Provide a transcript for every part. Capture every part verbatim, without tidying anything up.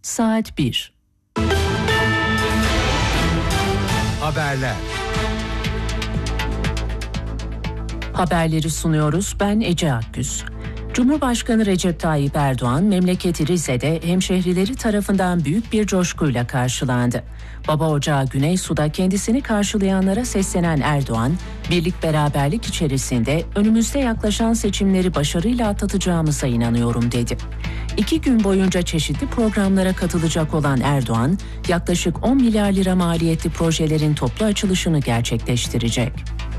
Saat bir. Haberler. Haberleri sunuyoruz. Ben Ece Akgüz. Cumhurbaşkanı Recep Tayyip Erdoğan, memleketi Rize'de hemşehrileri tarafından büyük bir coşkuyla karşılandı. Baba Ocağı Güneysu'da kendisini karşılayanlara seslenen Erdoğan, birlik beraberlik içerisinde önümüzde yaklaşan seçimleri başarıyla atlatacağımıza inanıyorum dedi. İki gün boyunca çeşitli programlara katılacak olan Erdoğan, yaklaşık on milyar lira maliyetli projelerin toplu açılışını gerçekleştirecek.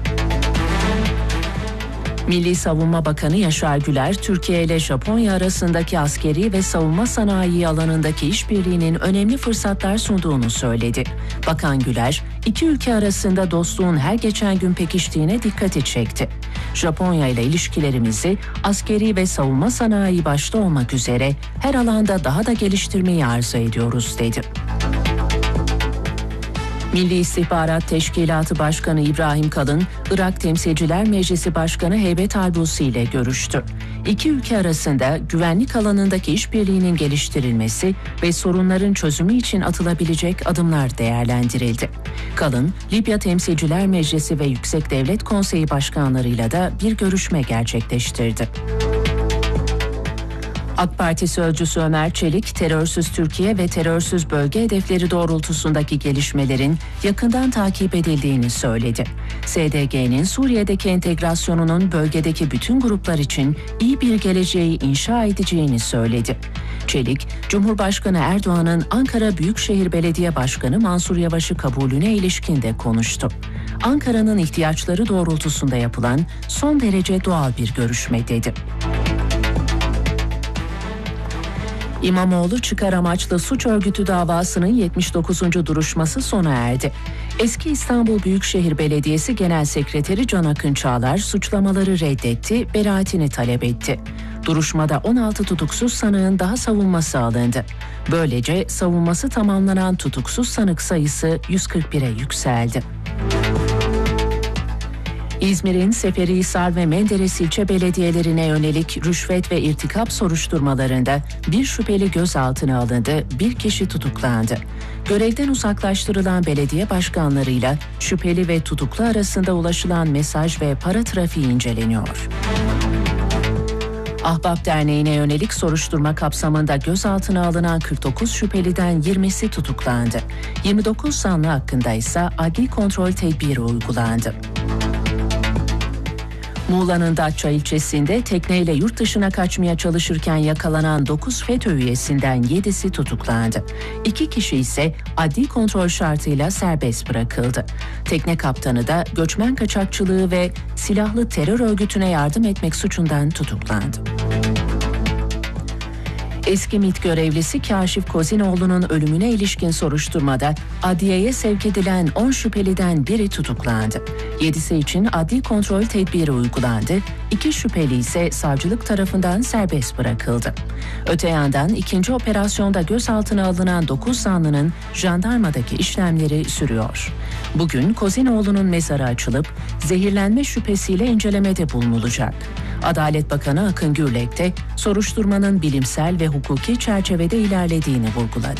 Milli Savunma Bakanı Yaşar Güler, Türkiye ile Japonya arasındaki askeri ve savunma sanayi alanındaki işbirliğinin önemli fırsatlar sunduğunu söyledi. Bakan Güler, iki ülke arasında dostluğun her geçen gün pekiştiğine dikkati çekti. Japonya ile ilişkilerimizi askeri ve savunma sanayi başta olmak üzere her alanda daha da geliştirmeyi arzu ediyoruz dedi. Milli İstihbarat Teşkilatı Başkanı İbrahim Kalın, Irak Temsilciler Meclisi Başkanı Heybet Albusi ile görüştü. İki ülke arasında güvenlik alanındaki işbirliğinin geliştirilmesi ve sorunların çözümü için atılabilecek adımlar değerlendirildi. Kalın, Libya Temsilciler Meclisi ve Yüksek Devlet Konseyi başkanlarıyla da bir görüşme gerçekleştirdi. AK Parti sözcüsü Ömer Çelik, terörsüz Türkiye ve terörsüz bölge hedefleri doğrultusundaki gelişmelerin yakından takip edildiğini söyledi. S D G'nin Suriye'deki entegrasyonunun bölgedeki bütün gruplar için iyi bir geleceği inşa edeceğini söyledi. Çelik, Cumhurbaşkanı Erdoğan'ın Ankara Büyükşehir Belediye Başkanı Mansur Yavaş'ı kabulüne ilişkin de konuştu. Ankara'nın ihtiyaçları doğrultusunda yapılan son derece doğal bir görüşme dedi. İmamoğlu çıkar amaçlı suç örgütü davasının yetmiş dokuzuncu duruşması sona erdi. Eski İstanbul Büyükşehir Belediyesi Genel Sekreteri Can Akın Çağlar suçlamaları reddetti, beraatini talep etti. Duruşmada on altı tutuksuz sanığın daha savunması alındı. Böylece savunması tamamlanan tutuksuz sanık sayısı yüz kırk bire yükseldi. İzmir'in Seferihisar ve Menderes ilçe belediyelerine yönelik rüşvet ve irtikap soruşturmalarında bir şüpheli gözaltına alındı, bir kişi tutuklandı. Görevden uzaklaştırılan belediye başkanlarıyla şüpheli ve tutuklu arasında ulaşılan mesaj ve para trafiği inceleniyor. Ahbap Derneği'ne yönelik soruşturma kapsamında gözaltına alınan kırk dokuz şüpheliden yirmisi tutuklandı. yirmi dokuz zanlı hakkında ise adli kontrol tedbiri uygulandı. Muğla'nın Datça ilçesinde tekneyle yurt dışına kaçmaya çalışırken yakalanan dokuz FETÖ üyesinden yedisi tutuklandı. İki kişi ise adli kontrol şartıyla serbest bırakıldı. Tekne kaptanı da göçmen kaçakçılığı ve silahlı terör örgütüne yardım etmek suçundan tutuklandı. Eski MİT görevlisi Kaşif Kozinoğlu'nun ölümüne ilişkin soruşturmada adliyeye sevk edilen on şüpheliden biri tutuklandı. Yedisi için adli kontrol tedbiri uygulandı, iki şüpheli ise savcılık tarafından serbest bırakıldı. Öte yandan ikinci operasyonda gözaltına alınan dokuz zanlının jandarmadaki işlemleri sürüyor. Bugün Kozinoğlu'nun mezarı açılıp zehirlenme şüphesiyle incelemede bulunulacak. Adalet Bakanı Akın Gürlek de soruşturmanın bilimsel ve hukuki çerçevede ilerlediğini vurguladı.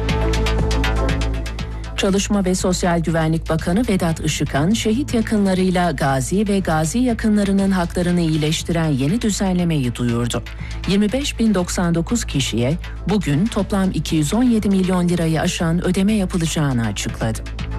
Çalışma ve Sosyal Güvenlik Bakanı Vedat Işıkhan, şehit yakınlarıyla gazi ve gazi yakınlarının haklarını iyileştiren yeni düzenlemeyi duyurdu. yirmi beş bin doksan dokuz kişiye bugün toplam iki yüz on yedi milyon lirayı aşan ödeme yapılacağını açıkladı.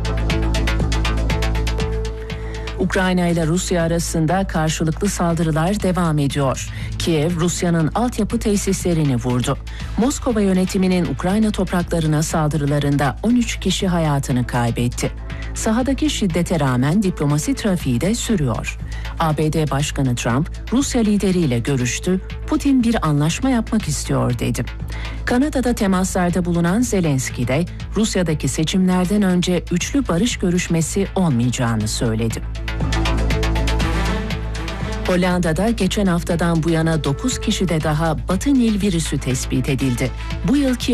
Ukrayna ile Rusya arasında karşılıklı saldırılar devam ediyor. Kiev, Rusya'nın altyapı tesislerini vurdu. Moskova yönetiminin Ukrayna topraklarına saldırılarında on üç kişi hayatını kaybetti. Sahadaki şiddete rağmen diplomasi trafiği de sürüyor. A B D Başkanı Trump, Rusya lideriyle görüştü, Putin bir anlaşma yapmak istiyor dedi. Kanada'da temaslarda bulunan Zelenski de Rusya'daki seçimlerden önce üçlü barış görüşmesi olmayacağını söyledi. Hollanda'da geçen haftadan bu yana dokuz kişide daha Batı Nil virüsü tespit edildi. Bu yılki